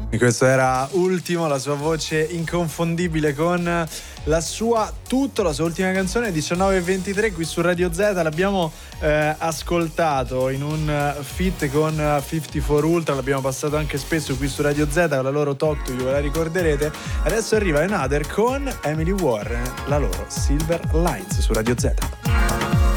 E questo era Ultimo, la sua voce inconfondibile con la sua ultima canzone, 19:23 qui su Radio Z. L'abbiamo ascoltato in un feat con 54 Ultra, l'abbiamo passato anche spesso qui su Radio Z con la loro Talk To You, ve la ricorderete. Adesso arriva Another con Emily Warren, la loro Silver Lines su Radio Z.